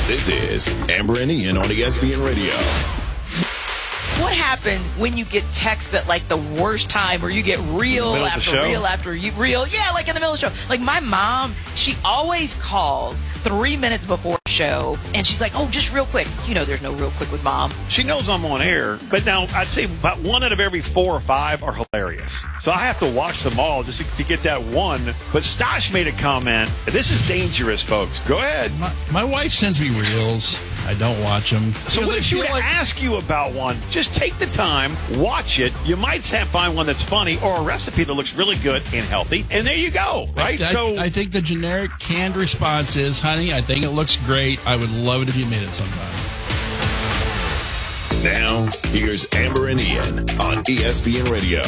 This is Amber and Ian on ESPN Radio. What happens when you get text at like the worst time, or you get reel after reel after reel? Yeah, like in the middle of the show. Like my mom, she always calls 3 minutes before the show, and she's like, "Oh, just real quick." You know, there's no real quick with mom. She knows I'm on air, but now I'd say about 1 out of every 4 or 5 are hilarious. So I have to watch them all just to get that one. But Stosh made a comment. This is dangerous, folks. Go ahead. My wife sends me reels. I don't watch them. So what if she would ask you about one? Just take the time, watch it. You might find one that's funny or a recipe that looks really good and healthy, and there you go, right? I think the generic canned response is, honey, I think it looks great. I would love it if you made it sometime. Now, here's Amber and Ian on ESPN Radio.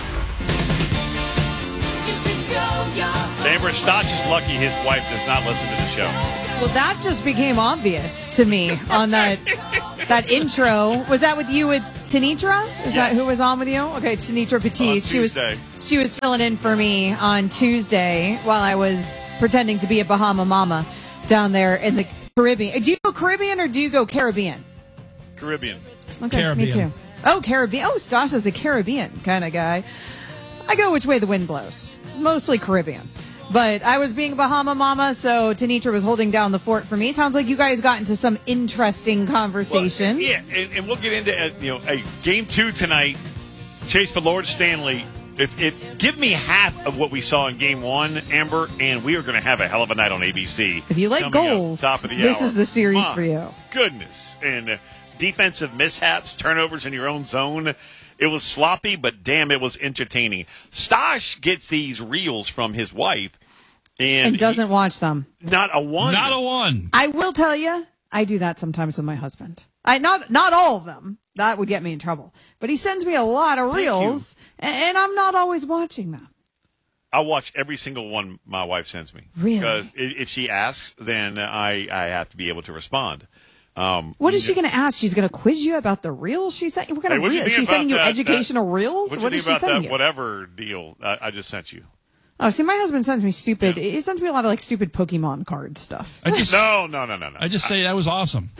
Amber, Stosh is lucky his wife does not listen to the show. Well, that just became obvious to me on that intro. Was that with you with Tenitra? Is that who was on with you? Okay, Tenitra Batiste. She was filling in for me on Tuesday while I was pretending to be a Bahama Mama down there in the Caribbean. Do you go Caribbean or do you go Caribbean? Caribbean. Okay, Caribbean. Me too. Oh, Caribbean. Oh, Stosh is a Caribbean kind of guy. I go which way the wind blows. Mostly Caribbean. But I was being Bahama Mama, so Tenitra was holding down the fort for me. Sounds like you guys got into some interesting conversations. Well, yeah, and we'll get into game 2 tonight. Chase for Lord Stanley. Give me half of what we saw in game 1, Amber, and we are going to have a hell of a night on ABC. If you like goals, this is the series for you. Goodness. And defensive mishaps, turnovers in your own zone. It was sloppy, but damn, it was entertaining. Stosh gets these reels from his wife. And doesn't watch them. Not a one. Not a one. I will tell you, I do that sometimes with my husband. Not all of them. That would get me in trouble. But he sends me a lot of reels, and I'm not always watching them. I watch every single one my wife sends me. Really? Because if she asks, then I have to be able to respond. What is she going to ask? She's going to quiz you about the reels she sent you? She's sending you educational reels? What is she sending you? Whatever deal I just sent you? Oh, see, my husband sends me stupid. Yeah. He sends me a lot of like stupid Pokemon card stuff. No. I just say that was awesome.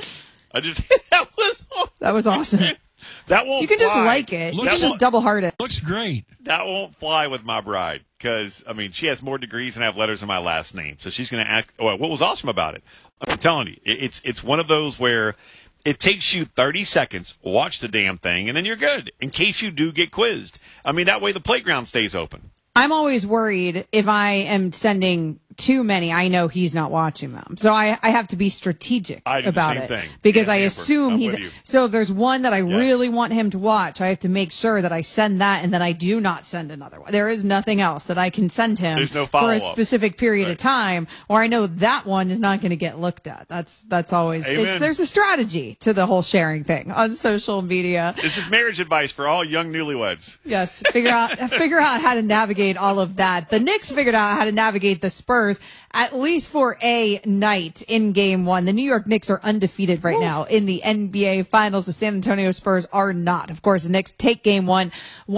That was awesome. That won't. You can just like it. You can just double heart it. Looks great. That won't fly with my bride because she has more degrees and I have letters in my last name, so she's going to ask. Oh, what was awesome about it? I'm telling you, it's one of those where it takes you 30 seconds, watch the damn thing, and then you're good in case you do get quizzed. That way the playground stays open. I'm always worried if I am sending too many, I know he's not watching them. So I have to be strategic about it. Thing. Because I assume he's. So if there's one that I really want him to watch, I have to make sure that I send that and then I do not send another one. There is nothing else that I can send him for a specific period of time, or I know that one is not going to get looked at. That's always. There's a strategy to the whole sharing thing on social media. This is marriage advice for all young newlyweds. Yes, figure out how to navigate all of that. The Knicks figured out how to navigate the Spurs, at least for a night in game 1. The New York Knicks are undefeated right now in the NBA Finals. The San Antonio Spurs are not. Of course, the Knicks take game 1,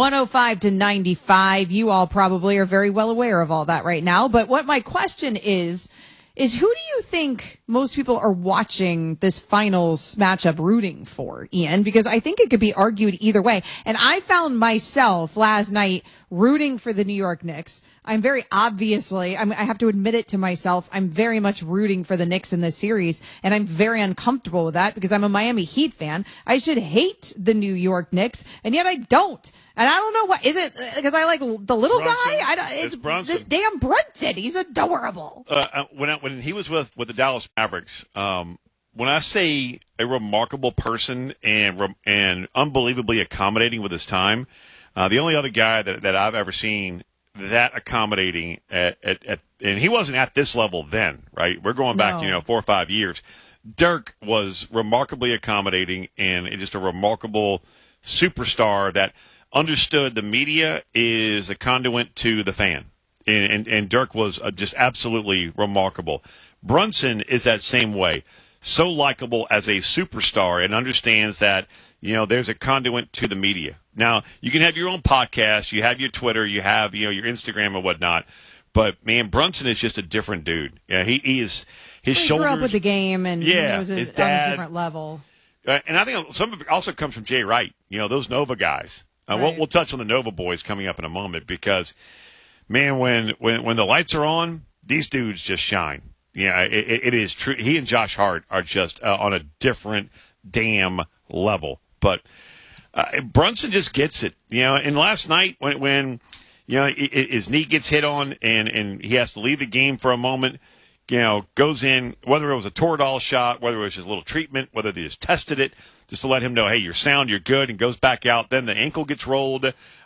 105-95. You all probably are very well aware of all that right now. But what my question is who do you think most people are watching this finals matchup rooting for, Ian? Because I think it could be argued either way. And I found myself last night rooting for the New York Knicks. I'm very obviously, I have to admit it to myself, I'm very much rooting for the Knicks in this series, and I'm very uncomfortable with that because I'm a Miami Heat fan. I should hate the New York Knicks, and yet I don't. And I don't know what is it because I like the little Brunson. Guy. It's Brunson. This damn Brunson. He's adorable. When he was with the Dallas Mavericks, when I say a remarkable person and unbelievably accommodating with his time, the only other guy that I've ever seen that accommodating and he wasn't at this level then, right? We're going back, 4 or 5 years. Dirk was remarkably accommodating and just a remarkable superstar that understood the media is a conduit to the fan. And Dirk was just absolutely remarkable. Brunson is that same way. So likable as a superstar and understands that, there's a conduit to the media. Now, you can have your own podcast, you have your Twitter, you have, your Instagram and whatnot. But, man, Brunson is just a different dude. Yeah, he is – his he shoulders – grew up with the game and his on a different level. And I think some of it also comes from Jay Wright, those Nova guys. Right. We'll touch on the Nova boys coming up in a moment because, man, when the lights are on, these dudes just shine. Yeah, it is true. He and Josh Hart are just on a different damn level. But Brunson just gets it. And last night when his knee gets hit on and he has to leave the game for a moment, goes in, whether it was a Toradol shot, whether it was just a little treatment, whether they just tested it, just to let him know, hey, you're sound, you're good, and goes back out. Then the ankle gets rolled.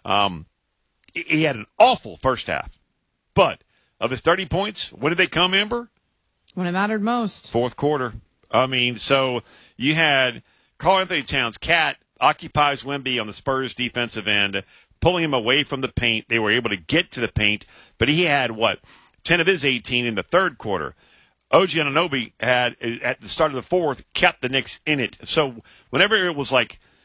He had an awful first half. But of his 30 points, when did they come, Amber? When it mattered most. Fourth quarter. So you had Karl-Anthony Towns, Cat, occupies Wemby on the Spurs defensive end, pulling him away from the paint. They were able to get to the paint, but he had, 10 of his 18 in the third quarter. OG Anunoby had, at the start of the fourth, kept the Knicks in it. So whenever it was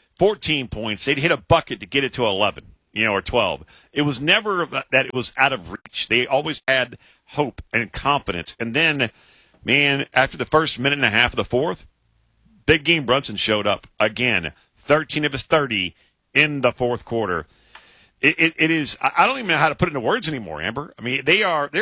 14 points, they'd hit a bucket to get it to 11, or 12. It was never that it was out of reach. They always had hope and confidence. And then, man, after the first minute and a half of the fourth, Big Game Brunson showed up again, 13 of his 30 in the fourth quarter. It is. I don't even know how to put it into words anymore, Amber. I mean, they're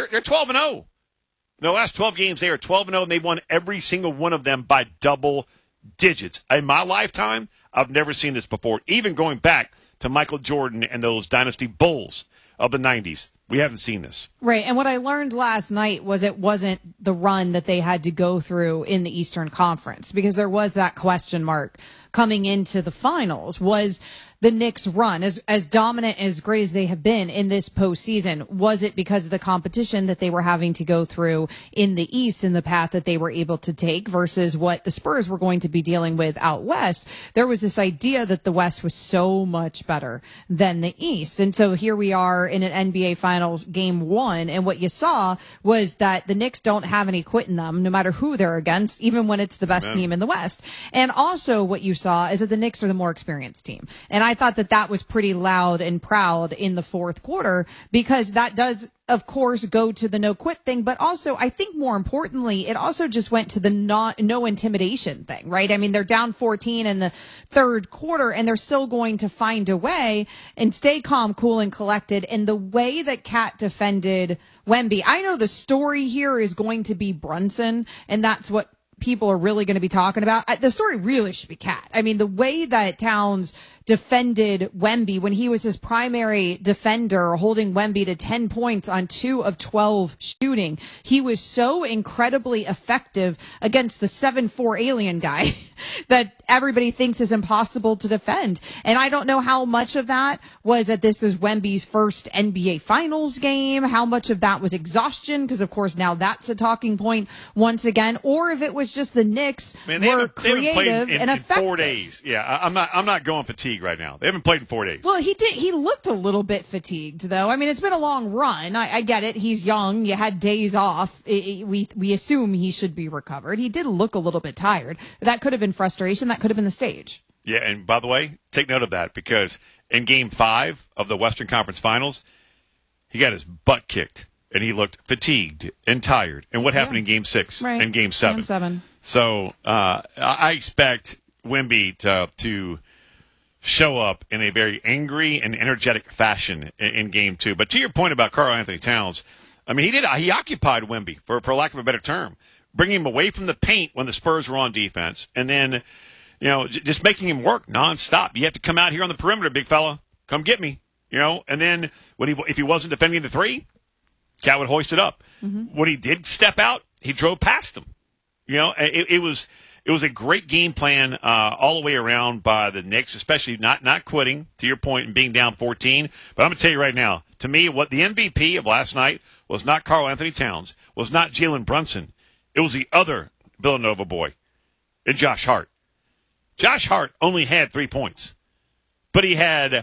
12-0. In the last 12 games, they are 12-0, and they've won every single one of them by double digits. In my lifetime, I've never seen this before. Even going back to Michael Jordan and those Dynasty Bulls of the 90s, we haven't seen this. Right, and what I learned last night was it wasn't the run that they had to go through in the Eastern Conference, because there was that question mark coming into the finals. Was the Knicks' run, as dominant, as great as they have been in this postseason, was it because of the competition that they were having to go through in the East and the path that they were able to take versus what the Spurs were going to be dealing with out West? There was this idea that the West was so much better than the East. And so here we are in an NBA Finals game 1, and what you saw was that the Knicks don't have any quit in them, no matter who they're against, even when it's the best team in the West. And also what you saw is that the Knicks are the more experienced team. And I thought that was pretty loud and proud in the fourth quarter, because that does, of course, go to the no quit thing. But also, I think more importantly, it also just went to the no intimidation thing, right? I mean, they're down 14 in the third quarter, and they're still going to find a way and stay calm, cool, and collected. And the way that Cat defended Wemby, I know the story here is going to be Brunson, and that's what people are really going to be talking about. The story really should be Cat. I mean, the way that Towns defended Wemby when he was his primary defender, holding Wemby to 10 points on 2 of 12 shooting. He was so incredibly effective against the 7'4" alien guy that everybody thinks is impossible to defend. And I don't know how much of that was that this is Wemby's first NBA Finals game, how much of that was exhaustion, because of course now that's a talking point once again, or if it was just the Knicks were creative and effective. In 4 days. Yeah, I'm not going fatigue right now. They haven't played in 4 days. Well, he looked a little bit fatigued, though. I mean, it's been a long run. I get it. He's young. You had days off. We assume he should be recovered. He did look a little bit tired. That could have been frustration. That could have been the stage. Yeah, and by the way, take note of that, because in Game 5 of the Western Conference Finals, he got his butt kicked, and he looked fatigued and tired. And what happened in Game 6 and Game 7? Game 7. So I expect Wemby to show up in a very angry and energetic fashion in Game 2. But to your point about Karl-Anthony Towns, I mean, he occupied Wemby, for lack of a better term, bringing him away from the paint when the Spurs were on defense, and then, just making him work nonstop. You have to come out here on the perimeter, big fella. Come get me, And then if he wasn't defending the three, Cat would hoist it up. Mm-hmm. When he did step out, he drove past him. It was a great game plan all the way around by the Knicks, especially not quitting, to your point, and being down 14. But I'm going to tell you right now, to me, what the MVP of last night was not Karl-Anthony Towns, was not Jalen Brunson. It was the other Villanova boy, and Josh Hart. Josh Hart only had 3 points, but he had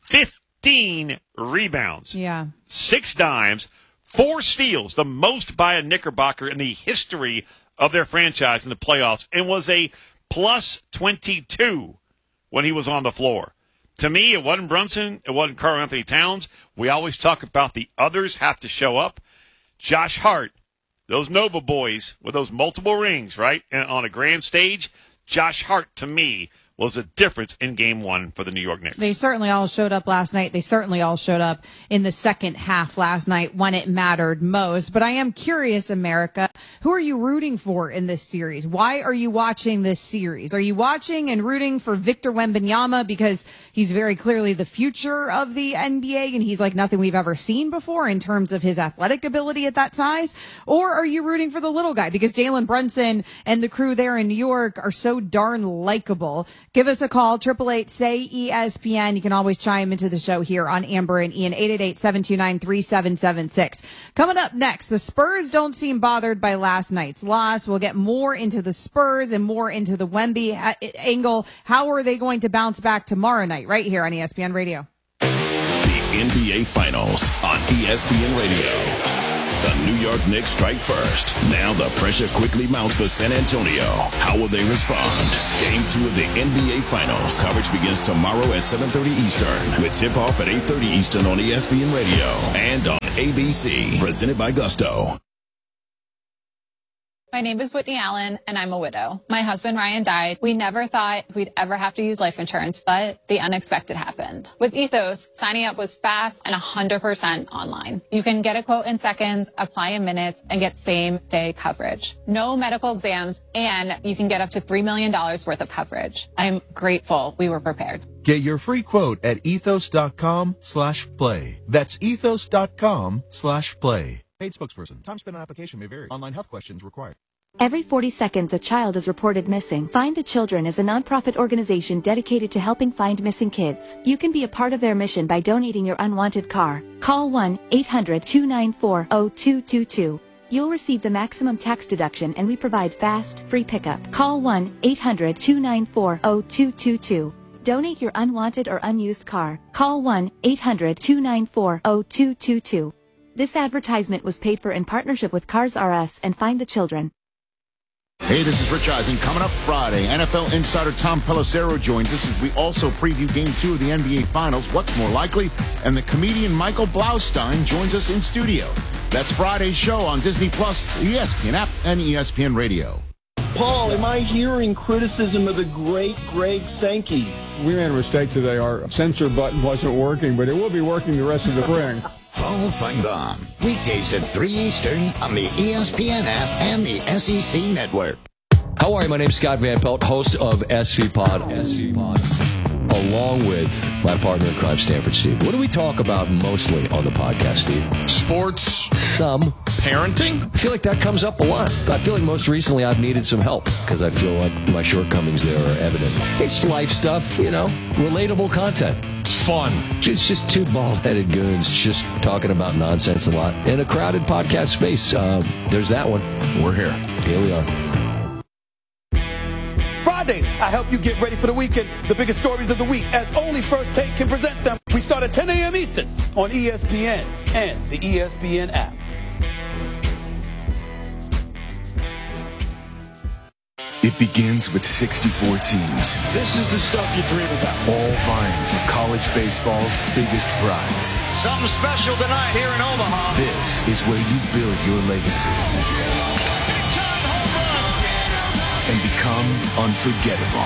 15 rebounds, 6 dimes, 4 steals, the most by a Knickerbocker in the history of their franchise in the playoffs, and was a plus 22 when he was on the floor. To me, it wasn't Brunson. It wasn't Karl-Anthony Towns. We always talk about the others have to show up. Josh Hart, those Nova boys with those multiple rings, right? And on a grand stage, Josh Hart, to me, was a difference in Game 1 for the New York Knicks. They certainly all showed up last night. They certainly all showed up in the second half last night when it mattered most. But I am curious, America, who are you rooting for in this series? Why are you watching this series? Are you watching and rooting for Victor Wembanyama because he's very clearly the future of the NBA and he's like nothing we've ever seen before in terms of his athletic ability at that size? Or are you rooting for the little guy because Jalen Brunson and the crew there in New York are so darn likable? Give us a call, 888-SAY-ESPN. You can always chime into the show here on Amber and Ian, 888-729-3776. Coming up next, the Spurs don't seem bothered by last night's loss. We'll get more into the Spurs and more into the Wemby angle. How are they going to bounce back tomorrow night right here on ESPN Radio? The NBA Finals on ESPN Radio. The New York Knicks strike first. Now the pressure quickly mounts for San Antonio. How will they respond? Game 2 of the NBA Finals. Coverage begins tomorrow at 7:30 Eastern with tip-off at 8:30 Eastern on ESPN Radio and on ABC. Presented by Gusto. My name is Whitney Allen, and I'm a widow. My husband, Ryan, died. We never thought we'd ever have to use life insurance, but the unexpected happened. With Ethos, signing up was fast and 100% online. You can get a quote in seconds, apply in minutes, and get same-day coverage. No medical exams, and you can get up to $3 million worth of coverage. I'm grateful we were prepared. Get your free quote at ethos.com/play. That's ethos.com/play. Paid spokesperson. Time spent on application may vary. Online health questions required. Every 40 seconds, a child is reported missing. Find the Children is a nonprofit organization dedicated to helping find missing kids. You can be a part of their mission by donating your unwanted car. Call 1-800-294-0222. You'll receive the maximum tax deduction, and we provide fast, free pickup. Call 1-800-294-0222. Donate your unwanted or unused car. Call 1-800-294-0222. This advertisement was paid for in partnership with Cars R Us and Find the Children. Hey, this is Rich Eisen. Coming up Friday, NFL insider Tom Pelissero joins us as we also preview Game 2 of the NBA Finals, What's More Likely, and the comedian Michael Blaustein joins us in studio. That's Friday's show on Disney+, the ESPN app, and ESPN Radio. Paul, am I hearing criticism of the great Greg Sankey? We made a mistake today. Our censor button wasn't working, but it will be working the rest of the spring. Paul Feinbaum, weekdays at 3 Eastern on the ESPN app and the SEC Network. How are you? My name's Scott Van Pelt, host of SV Pod. Along with my partner in crime, Stanford Steve. What do we talk about mostly on the podcast, Steve? Sports. Some. Parenting? I feel like that comes up a lot. I feel like most recently I've needed some help because I feel like my shortcomings there are evident. It's life stuff, relatable content. It's fun. It's just two bald-headed goons just talking about nonsense a lot in a crowded podcast space. There's that one. We're here. Here we are. Fridays, I help you get ready for the weekend. The biggest stories of the week, as only First Take can present them. We start at 10 a.m. Eastern on ESPN and the ESPN app. It begins with 64 teams. This is the stuff you dream about. All vying for college baseball's biggest prize. Something special tonight here in Omaha. This is where you build your legacy. And become unforgettable.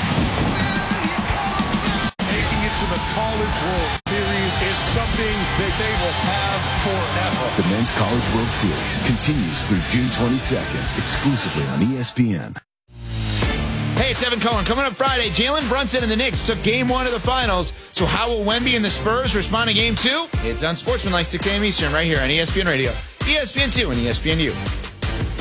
Making it to the College World Series is something that they will have forever. The Men's College World Series continues through June 22nd, exclusively on ESPN. Hey, it's Evan Cohen. Coming up Friday, Jalen Brunson and the Knicks took Game 1 of the Finals. So how will Wemby and the Spurs respond to Game 2? It's on Sportsmanlike 6 a.m. Eastern right here on ESPN Radio, ESPN2, and ESPNU.